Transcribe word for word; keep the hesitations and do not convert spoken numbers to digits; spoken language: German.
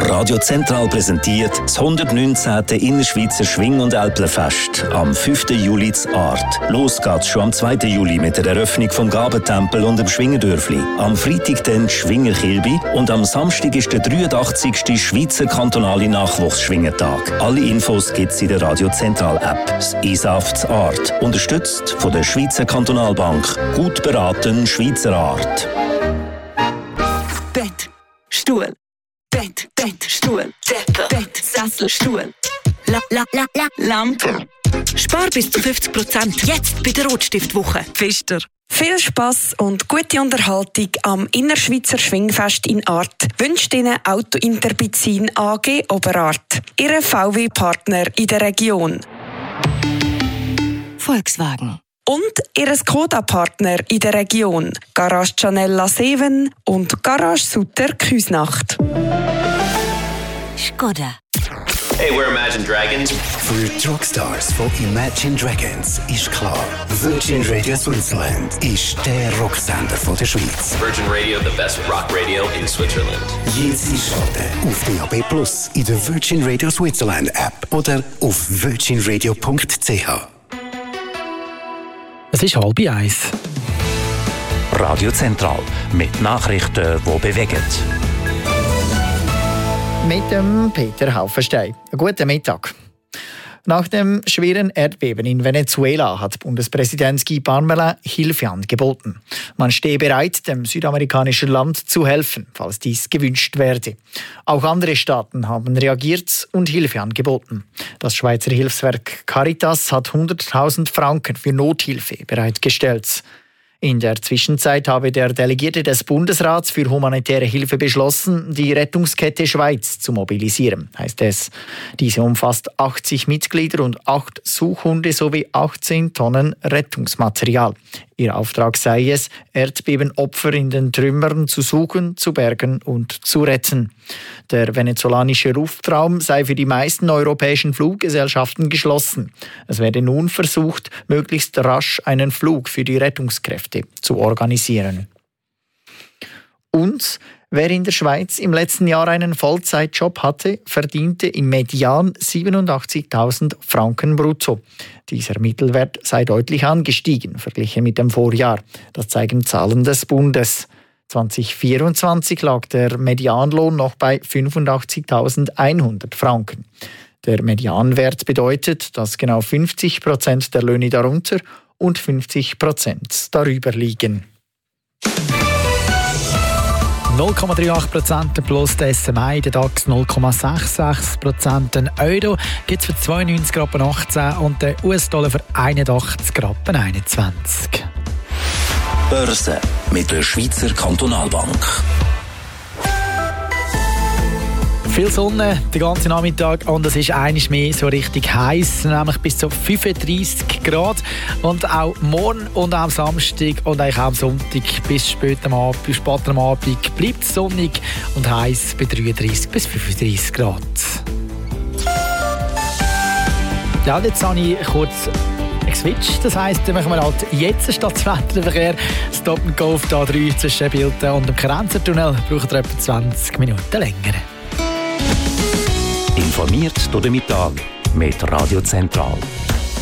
Radio Zentral präsentiert das hundertneunzehnte Innerschweizer Schwing- und Älplerfest am fünften Juli zu Art. Los geht's schon am zweiten Juli mit der Eröffnung vom Gabentempel und dem Schwingerdörfli. Am Freitag dann Schwingerkilbi und am Samstag ist der dreiundachtzigste Schweizer kantonale Nachwuchsschwingertag. Alle Infos gibt's in der Radio Zentral App. Das I S A F zu Art. Unterstützt von der Schweizer Kantonalbank. Gut beraten Schweizer Art. Bett, Stuhl. Bett, Bett, Stuhl, Decke, Bett, Sessel, Stuhl, la, la, la, la, Lampe. Spar bis zu fünfzig Prozent jetzt bei der Rotstiftwoche. Pfister. Viel Spass und gute Unterhaltung am Innerschweizer Schwingfest in Art wünscht Ihnen Auto Interbizin A G Oberart, Ihr V W-Partner in der Region. Volkswagen. Und Ihr Skoda-Partner in der Region, Garage Gianella sieben und Garage Sutter Küsnacht. Skoda. Hey, we're Imagine Dragons. Für die Rockstars von Imagine Dragons ist klar, Virgin Radio Switzerland ist der Rocksender von der Schweiz. Virgin Radio, the best rock radio in Switzerland. Jetzt einschalten auf D A B Plus, in der Virgin Radio Switzerland App oder auf virgin radio punkt c h. Es ist halb eins. Radio Zentral mit Nachrichten, die bewegen. Mit dem Peter Haufenstein. Guten Mittag. Nach dem schweren Erdbeben in Venezuela hat Bundespräsident Guy Parmelin Hilfe angeboten. Man stehe bereit, dem südamerikanischen Land zu helfen, falls dies gewünscht werde. Auch andere Staaten haben reagiert und Hilfe angeboten. Das Schweizer Hilfswerk Caritas hat hunderttausend Franken für Nothilfe bereitgestellt. In der Zwischenzeit habe der Delegierte des Bundesrats für humanitäre Hilfe beschlossen, die Rettungskette Schweiz zu mobilisieren, heißt es. Diese umfasst achtzig Mitglieder und acht Suchhunde sowie achtzehn Tonnen Rettungsmaterial. Ihr Auftrag sei es, Erdbebenopfer in den Trümmern zu suchen, zu bergen und zu retten. Der venezolanische Luftraum sei für die meisten europäischen Fluggesellschaften geschlossen. Es werde nun versucht, möglichst rasch einen Flug für die Rettungskräfte zu organisieren. Und wer in der Schweiz im letzten Jahr einen Vollzeitjob hatte, verdiente im Median siebenundachtzigtausend Franken brutto. Dieser Mittelwert sei deutlich angestiegen, verglichen mit dem Vorjahr. Das zeigen Zahlen des Bundes. zwanzig vierundzwanzig lag der Medianlohn noch bei fünfundachtzigtausendeinhundert Franken. Der Medianwert bedeutet, dass genau fünfzig Prozent der Löhne darunter und fünfzig Prozent darüber liegen. null Komma achtunddreißig Prozent plus der S M I, der DAX null Komma sechsundsechzig Prozent. Den Euro gibt es für zweiundneunzig Rappen achtzehn und den U S-Dollar für einundachtzig Rappen einundzwanzig. Börse mit der Schweizer Kantonalbank. Viel Sonne den ganzen Nachmittag und es ist einiges mehr so richtig heiß, nämlich bis zu fünfunddreissig Grad. Und auch morgen und auch am Samstag und eigentlich auch am Sonntag bis spät am Abend, bis später am Abend bleibt es sonnig und heiß bei dreiunddreissig bis fünfunddreissig Grad. Ja, jetzt habe ich kurz geswitcht. Das heisst, dann machen wir halt jetzt statt das Wetterverkehr Stop and Go auf der A drei zwischen Bilten und dem Krenzertunnel. Braucht ihr etwa zwanzig Minuten länger. Informiert durch den Mittag mit Radio Zentral.